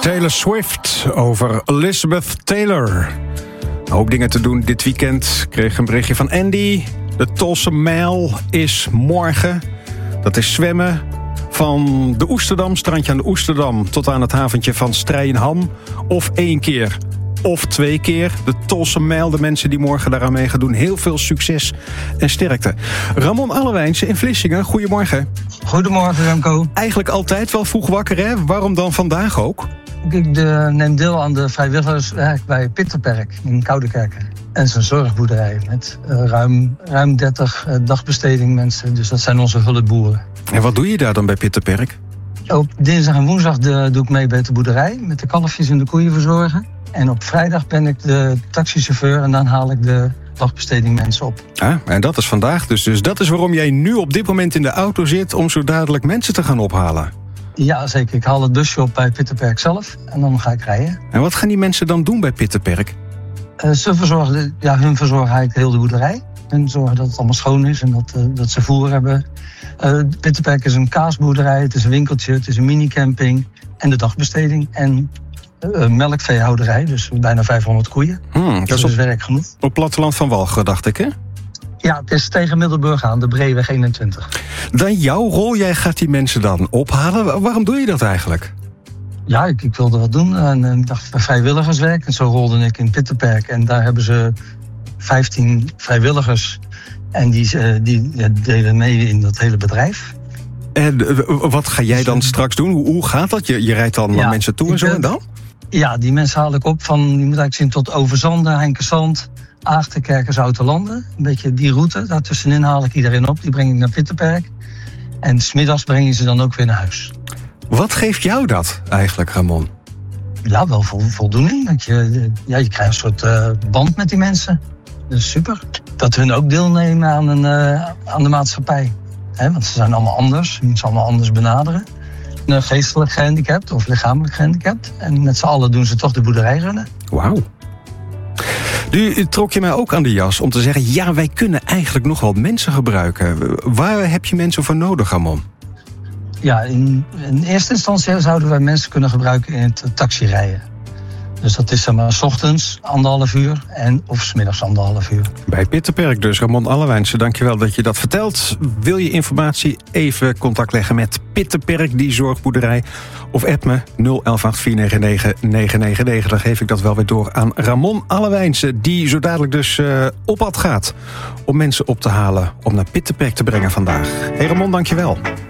Taylor Swift over Elizabeth Taylor. Een hoop dingen te doen dit weekend. Ik kreeg een berichtje van Andy. De Tolse Mijl is morgen. Dat is zwemmen van de Oesterdam, strandje aan de Oesterdam, tot aan het haventje van Strijenham. Of 1 keer of 2 keer. De Tolse Mijl, de mensen die morgen daaraan mee gaan doen. Heel veel succes en sterkte. Ramon Allewijnse in Vlissingen, goedemorgen. Goedemorgen, Remco. Eigenlijk altijd wel vroeg wakker, hè? Waarom dan vandaag ook? Ik neem deel aan de vrijwilligerswerk bij Pitterperk in Koudekerken. En zijn zorgboerderij met ruim 30 dagbesteding mensen. Dus dat zijn onze hulpboeren. En wat doe je daar dan bij Pitterperk? Op dinsdag en woensdag doe ik mee bij de boerderij. Met de kalfjes en de koeien verzorgen. En op vrijdag ben ik de taxichauffeur en dan haal ik de dagbesteding mensen op. Ah, en dat is vandaag dus. Dus dat is waarom jij nu op dit moment in de auto zit om zo dadelijk mensen te gaan ophalen. Ja, zeker. Ik haal het busje op bij Pitterperk zelf en dan ga ik rijden. En wat gaan die mensen dan doen bij Pitterperk? Ze verzorgen, hun verzorgen eigenlijk heel de boerderij. En zorgen dat het allemaal schoon is en dat ze voer hebben. Pitterperk is een kaasboerderij, het is een winkeltje, het is een minicamping en de dagbesteding. En melkveehouderij, dus bijna 500 koeien. Dat is werk genoeg. Op het platteland van Walcheren, dacht ik, hè? Ja, het is tegen Middelburg aan, de Breeweg 21. Dan jouw rol, jij gaat die mensen dan ophalen. Waarom doe je dat eigenlijk? Ja, ik wilde wat doen en ik dacht vrijwilligerswerk. En zo rolde ik in Pitterperk en daar hebben ze 15 vrijwilligers. En die delen mee in dat hele bedrijf. En wat ga jij dan straks doen? Hoe gaat dat? Je rijdt dan naar mensen toe en zo en dan? Ja, die mensen haal ik op van, je moet eigenlijk zien, tot Overzande, Heinkensand, Aagten, Kerkers-Outerlanden. Een beetje die route. Daartussenin haal ik iedereen op. Die breng ik naar Pitterperk. En 's middags breng je ze dan ook weer naar huis. Wat geeft jou dat eigenlijk, Ramon? Ja, wel voldoening. Je krijgt een soort band met die mensen. Dat is super. Dat hun ook deelnemen aan de maatschappij. Want ze zijn allemaal anders. Je moet ze allemaal anders benaderen. Geestelijk gehandicapt of lichamelijk gehandicapt. En met z'n allen doen ze toch de boerderij runnen. Wauw. Nu trok je mij ook aan de jas om te zeggen, ja, wij kunnen eigenlijk nog wel mensen gebruiken. Waar heb je mensen voor nodig, Ramon? Ja, in eerste instantie zouden wij mensen kunnen gebruiken in het taxirijden. Dus dat is zeg maar 's ochtends 1,5 uur of 's middags 1,5 uur. Bij Pitterperk dus, Ramon Allewijnse, dankjewel dat je dat vertelt. Wil je informatie, even contact leggen met Pitterperk, die zorgboerderij. Of app me 011-499-999. Dan geef ik dat wel weer door aan Ramon Allewijnse, die zo dadelijk dus op pad gaat om mensen op te halen om naar Pitterperk te brengen vandaag. Hey Ramon, dankjewel.